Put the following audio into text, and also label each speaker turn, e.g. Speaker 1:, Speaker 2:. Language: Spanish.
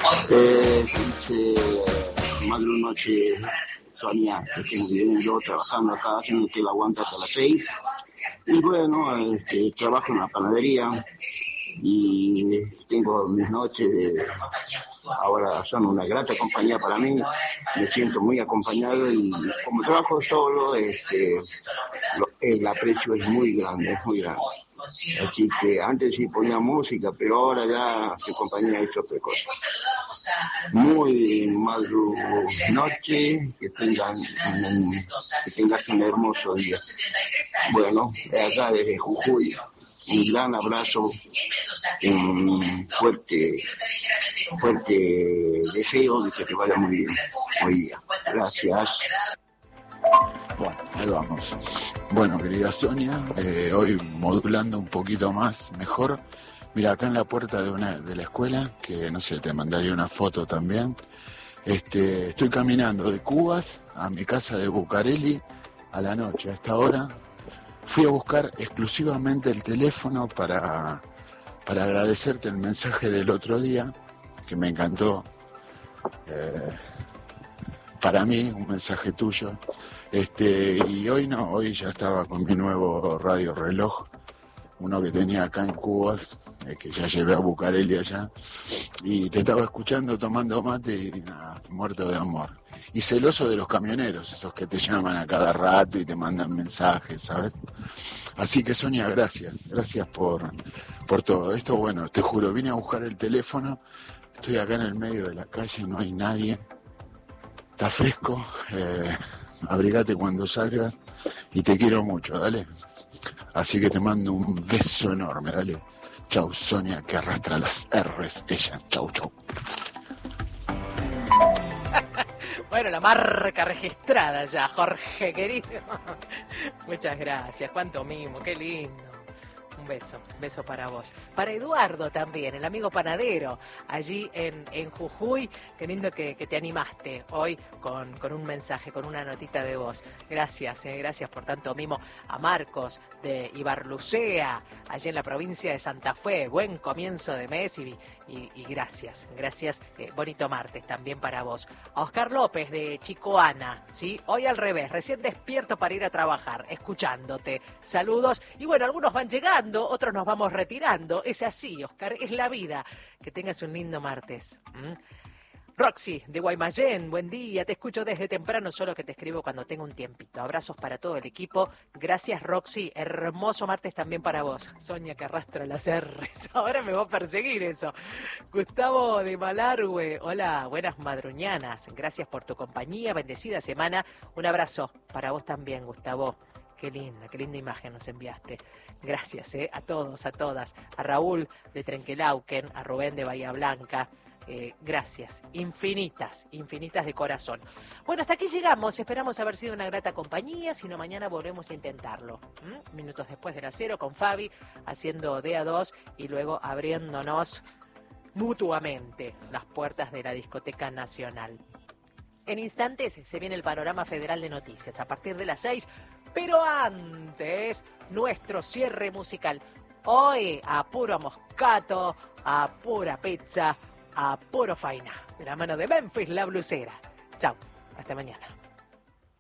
Speaker 1: Dice madre noche, Sonia, que tengo bien yo trabajando acá, haciendo que la aguanta hasta las 6. Y bueno, trabajo en la panadería y tengo mis noches, ahora son una grata compañía para mí, me siento muy acompañado y como trabajo solo, el aprecio es muy grande, es muy grande. Así que antes sí ponía música, pero ahora ya su compañía ha hecho otra cosa. Muy noche, que tengas un hermoso día. Bueno, acá desde Jujuy, un gran abrazo, un fuerte deseo de que te vaya muy bien hoy día. Gracias.
Speaker 2: Bueno, ahí vamos. Bueno, querida Sonia, hoy modulando un poquito más, mejor. Mira, acá en la puerta de la escuela, que no sé, te mandaría una foto también. Estoy caminando de Cubas a mi casa de Bucareli a la noche, a esta hora. Fui a buscar exclusivamente el teléfono para agradecerte el mensaje del otro día, que me encantó. Para mí, un mensaje tuyo. Y hoy no, hoy ya estaba con mi nuevo radio reloj, uno que tenía acá en Cuba, que ya llevé a Bucareli allá, y te estaba escuchando tomando mate y nada, muerto de amor. Y celoso de los camioneros, esos que te llaman a cada rato y te mandan mensajes, ¿sabes? Así que Sonia, gracias por todo esto. Bueno, te juro, vine a buscar el teléfono, estoy acá en el medio de la calle, no hay nadie, está fresco, abrigate cuando salgas y te quiero mucho, dale. Así que te mando un beso enorme, dale. Chau, Sonia, que arrastra las R's, ella. Chau, chau.
Speaker 3: Bueno, la marca registrada ya, Jorge, querido. Muchas gracias, cuánto mimo, qué lindo. Un beso para vos. Para Eduardo también, el amigo panadero, allí en Jujuy. Qué lindo que te animaste hoy con un mensaje, con una notita de voz. Gracias por tanto mimo. A Marcos de Ibarlucea, allí en la provincia de Santa Fe. Buen comienzo de mes y gracias. Bonito martes también para vos. A Oscar López de Chicoana, ¿sí? Hoy al revés, recién despierto para ir a trabajar, escuchándote. Saludos. Y bueno, algunos van llegando, otros nos vamos retirando. Es así, Oscar, es la vida. Que tengas un lindo martes. Roxy, de Guaymallén, buen día, te escucho desde temprano, solo que te escribo cuando tengo un tiempito. Abrazos para todo el equipo. Gracias, Roxy. Hermoso martes también para vos. Sonia, que arrastra las R's. Ahora me va a perseguir eso. Gustavo de Malargüe, hola, buenas madruñanas. Gracias por tu compañía, bendecida semana. Un abrazo para vos también, Gustavo. Qué linda imagen nos enviaste. Gracias, a todos, a todas. A Raúl de Trenquelauquen, a Rubén de Bahía Blanca. Gracias, infinitas de corazón. Bueno, hasta aquí llegamos, esperamos haber sido una grata compañía, si no mañana volvemos a intentarlo. Minutos después de las 0 con Fabi, haciendo DA2 y luego abriéndonos mutuamente las puertas de la Discoteca Nacional. En instantes se viene el panorama federal de noticias a partir de las 6, pero antes nuestro cierre musical. Hoy a puro moscato, a pura pizza, a puro faina, de la mano de Memphis la Blusera. Chao, hasta mañana.